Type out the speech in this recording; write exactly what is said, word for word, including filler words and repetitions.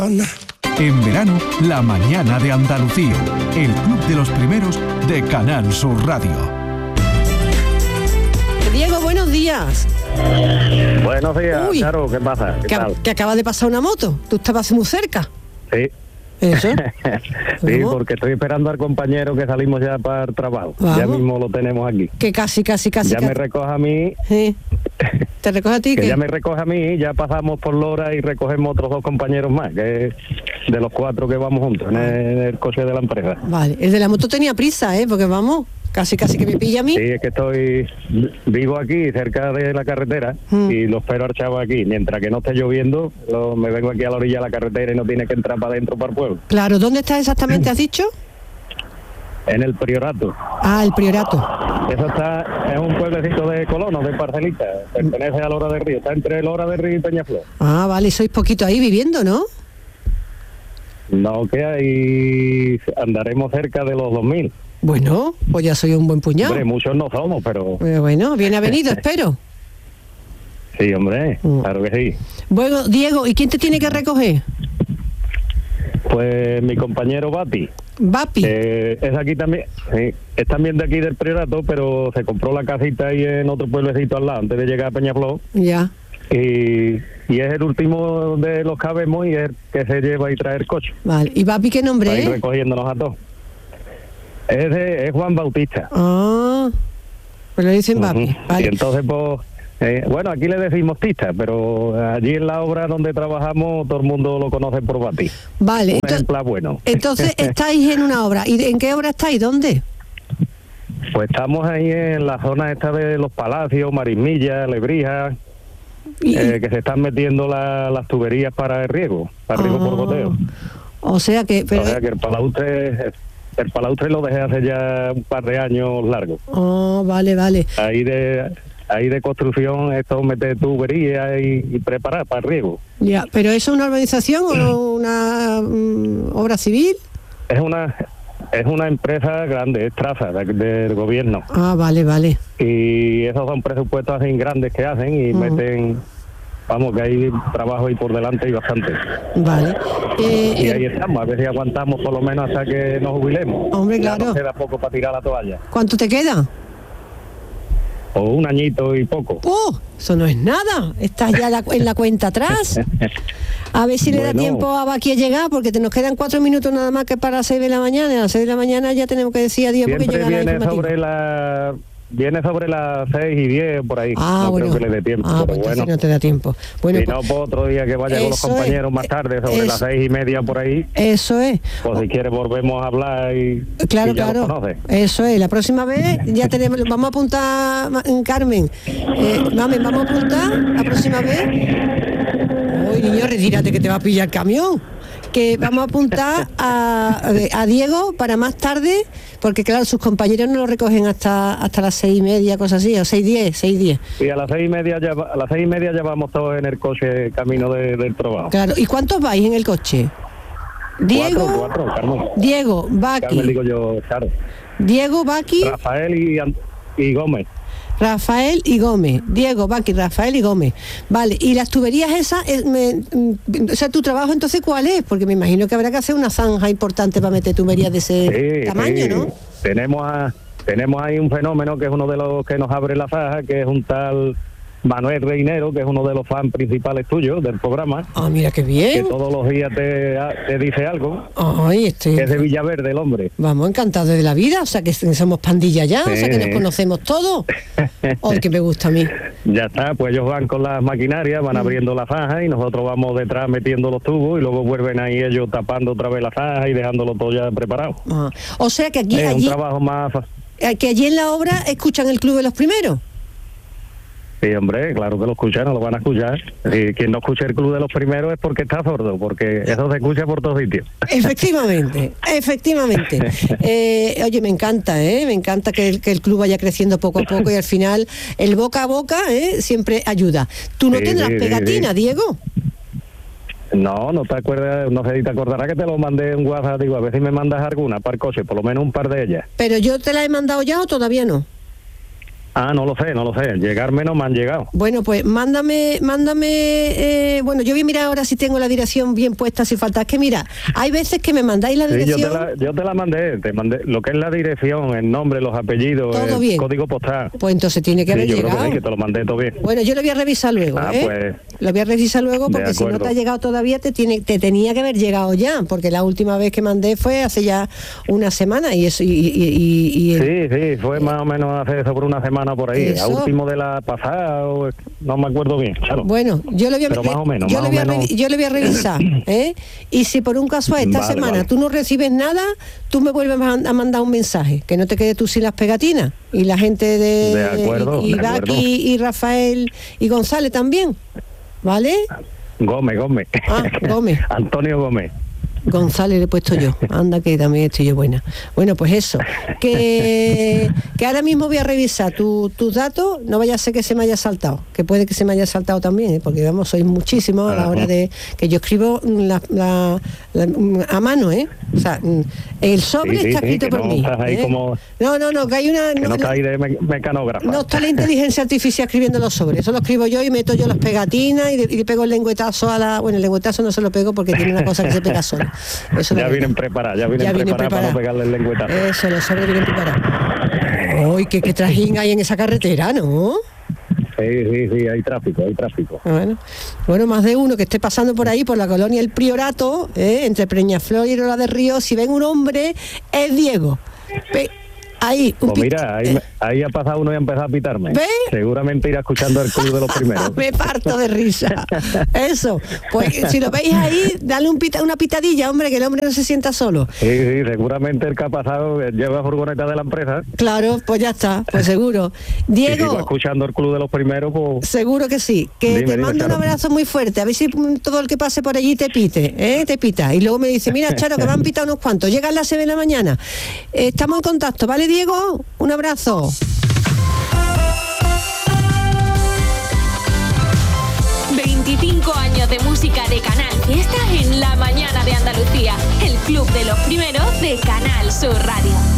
En verano, La Mañana de Andalucía, el club de los primeros de Canal Sur Radio. Diego, buenos días. Buenos días, Uy, Charo, ¿qué pasa? ¿Qué que, tal? que acaba de pasar una moto. Tú estabas muy cerca. Sí. ¿Eso? Sí, porque estoy esperando al compañero que salimos ya para el trabajo. Vamos. Ya mismo lo tenemos aquí. Que casi, casi, casi. Ya casi. me recoge a mí. Sí. ¿Te recoge a ti? Que ¿qué? ya me recoge a mí, ya pasamos por Lora y recogemos otros dos compañeros más, que es de los cuatro que vamos juntos en el, en el coche de la empresa. Vale, el de la moto tenía prisa, ¿eh? Porque vamos, casi, casi que me pilla a mí. Sí, es que estoy, vivo aquí, cerca de la carretera, Mm. y lo espero al chavo aquí. Mientras que no esté lloviendo, lo- me vengo aquí a la orilla de la carretera y no tiene que entrar para adentro, para el pueblo. Claro, ¿dónde estás exactamente, has dicho? En el Priorato. Ah, el Priorato. Eso está, es un pueblecito de colonos, de parcelita, pertenece a Lora del Río, está entre Lora del Río y Peñaflor. Ah, vale, sois poquito ahí viviendo, ¿no? No, que ahí andaremos cerca de los dos mil. Bueno, pues ya soy un buen puñado. Hombre, muchos no somos, pero Eh, bueno, bien avenido, espero. sí, hombre, Mm. claro que sí. Bueno, Diego, ¿y quién te tiene que recoger? Pues mi compañero Bati, Vapi. eh, es aquí también, sí, es también de aquí del Priorato, pero se compró la casita ahí en otro pueblecito al lado, antes de llegar a Peñaflor, Ya. y, y es el último de los que habemos y es el que se lleva y trae el coche, Vale. ¿Y Vapi qué nombre para ir es? recogiéndonos a todos. Es, de- es Juan Bautista. Ah, pues le dicen Vapi. Ujú. Vale. Y entonces, pues, eh, bueno, aquí le decimos Tista, pero allí en la obra donde trabajamos todo el mundo lo conoce por Bati. Vale, Un ento- ejemplar bueno. entonces estáis en una obra. ¿Y de- en qué obra estáis? ¿Dónde? Pues estamos ahí en la zona esta de los Palacios, Marismilla, Lebrija, Y- eh, que se están metiendo la- las tuberías para el riego, para el riego por Ah, goteo. O sea que... Pero, O sea que el palaustre, el palaustre lo dejé hace ya un par de años largo. Ah, vale, vale. Ahí de ahí de construcción, esto mete tuberías y, y preparar para el riego. Ya, ¿pero eso es una urbanización o una mm, obra civil? Es una es una empresa grande, es Traza, de- del gobierno. Ah, vale, vale. Y esos son presupuestos así grandes que hacen y Ujú. meten, vamos, que hay trabajo ahí por delante y bastante. Vale. Eh, Y eh, ahí estamos, a ver si aguantamos por lo menos hasta que nos jubilemos. Hombre, Ya claro. nos queda poco para tirar la toalla. ¿Cuánto te queda? O un añito y poco. ¡Oh! Eso no es nada. Estás ya la- en la cuenta atrás. A ver si le da Bueno. tiempo a Baqui a llegar, porque te nos quedan cuatro minutos nada más que para las seis de la mañana. A las seis de la mañana ya tenemos que decir adiós porque Siempre llega la viene informativa. sobre la viene sobre las seis y diez por ahí. Ah, no bueno. creo que le dé tiempo, Ah, pero pues entonces bueno. no te da tiempo. Bueno, si pues, no, pues otro día que vaya con los eso compañeros es, más tarde, sobre es- las seis y media por ahí, eso es. pues si quiere volvemos a hablar y, Claro, y ya claro. los conoce. Eso es. La próxima vez ya tenemos, vamos a apuntar, Ma- Carmen. Eh, Mamen, vamos a apuntar la próxima vez. Uy, niño, retírate que te va a pillar el camión. Que vamos a apuntar a, a Diego para más tarde, porque claro, sus compañeros no lo recogen hasta hasta las seis y media, cosas así, o seis diez, seis diez. Y a las seis y media ya va- a las seis y media ya vamos todos en el coche camino de- del trabajo. Claro. ¿Y cuántos vais en el coche? Diego, Cuatro, cuatro, Carmen. Diego, Carmen Baqui, digo yo, claro. Diego, Baqui, Rafael y, An- y Gómez. Rafael y Gómez. Diego, Baqui, Rafael y Gómez. Vale, y las tuberías esas, eh, me- mm, o sea, tu trabajo entonces, ¿cuál es? Porque me imagino que habrá que hacer una zanja importante para meter tuberías de ese Sí, tamaño, sí. ¿no? Tenemos a, tenemos ahí un fenómeno que es uno de los que nos abre la faja, que es un tal Manuel Reinero, que es uno de los fans principales tuyos del programa, Ah, mira qué que bien. todos los días te, te dice algo, Ay, este... que es de Villaverde el hombre. Vamos, encantados de la vida, o sea que somos pandilla ya, o sea que nos Sí. conocemos todos. Ay, que me gusta a mí. Ya está, pues ellos van con las maquinarias, Mm. van abriendo la faja y nosotros vamos detrás metiendo los tubos y luego vuelven ahí ellos tapando otra vez la faja y dejándolo todo ya preparado. Ah, o sea que aquí, Es un allí, trabajo más fácil. eh, que allí en la obra escuchan el Club de los Primeros. Sí, hombre, claro que lo escuchan, no lo van a escuchar. Y quien no escucha el Club de los Primeros es porque está sordo, porque eso se escucha por todos sitios. Efectivamente, efectivamente. Eh, oye, me encanta, ¿eh? Me encanta que el, que el club vaya creciendo poco a poco y al final el boca a boca ¿eh? siempre ayuda. ¿Tú no Sí, tendrás sí, sí, pegatina, sí. Diego? No, no te acuerdas, no sé si te acordarás que te lo mandé en WhatsApp, digo, a ver si me mandas alguna para el coche, por lo menos un par de ellas. ¿Pero yo te la he mandado ya o todavía no? Ah, no lo sé, no lo sé. Llegarme no me han llegado. Bueno, pues mándame, mándame, eh, bueno, yo voy a mirar ahora si tengo la dirección bien puesta, si falta. Es que mira, hay veces que me mandáis la Sí, dirección. yo te la, yo te la mandé, te mandé lo que es la dirección, el nombre, los apellidos, Todo el bien. código postal. Pues entonces tiene que Sí, haber yo llegado. creo que sí, que te lo mandé todo bien. Bueno, yo lo voy a revisar luego, Ah, ¿eh? pues, lo voy a revisar luego de porque si no acuerdo. te ha llegado todavía te tiene, te tenía que haber llegado ya, porque la última vez que mandé fue hace ya una semana y eso y, y, y, y Sí, sí, fue más o menos hace sobre una semana por ahí. Eso. A último de la pasada, o- no me acuerdo bien, claro. Bueno, yo lo voy a, Pero más o menos, yo más lo o voy a menos. revi- yo lo voy a revisar, ¿eh? Y si por un caso esta Vale, semana vale. tú no recibes nada, tú me vuelves a a mandar un mensaje, que no te quedes tú sin las pegatinas. Y la gente de, De acuerdo, y, y de acuerdo. Baki y Rafael y González también, ¿vale? Gómez, Gómez. Ah, Gómez. Antonio Gómez. González le he puesto yo, anda que también estoy yo buena. Bueno, pues eso, que, que ahora mismo voy a revisar tu- tus datos, no vaya a ser que se me haya saltado, que puede que se me haya saltado también, ¿eh? Porque vamos, sois muchísimos a la hora de que yo escribo la, la- la- a mano, ¿eh? O sea, el sobre Sí, sí, está sí, escrito que por no mí. estás ahí ¿eh? como- No, no, no, que hay una... Que no, no- está ahí de me- mecanógrafa. no está la inteligencia artificial escribiendo los sobres, eso lo escribo yo y meto yo las pegatinas y, de- y le pego el lengüetazo a la... Bueno, el lengüetazo no se lo pego porque tiene una cosa que se pega sola. Eso Ya lo vienen digo. preparadas, ya vienen Ya vienen preparadas para no preparadas. pegarle el lengüetazo. Eso, los sobres vienen preparados. ¡Uy, qué, qué trajín hay en esa carretera, ¿no? Sí, sí, sí, hay tráfico, hay tráfico. Bueno, bueno, más de uno que esté pasando por ahí, por la colonia El Priorato, ¿eh? Entre Peñaflor y Rola de Río, si ven un hombre, es Diego. Pe- ahí, un Pues pi- mira, ahí, me- ahí ha pasado uno y ha empezado a pitarme. ¿Ve? Seguramente irá escuchando el club de los primeros. Me parto de risa. Eso. Pues si lo veis ahí, dale un pita- una pitadilla, hombre, que el hombre no se sienta solo. Sí, sí, seguramente el que ha pasado eh, lleva furgoneta de la empresa. Claro, pues ya está, pues seguro. Y si va Diego, escuchando el club de los primeros, pues seguro que sí. Que Dime, te dime, mando un Charo. abrazo muy fuerte. A ver si mm, todo el que pase por allí te pite, ¿eh? Te pita. Y luego me dice, mira, Charo, que me han pitado unos cuantos. Llega a las seis de la mañana. Eh, estamos en contacto, ¿vale, Diego? Un abrazo. veinticinco años de música de Canal Fiesta en la mañana de Andalucía. El club de los primeros de Canal Sur Radio.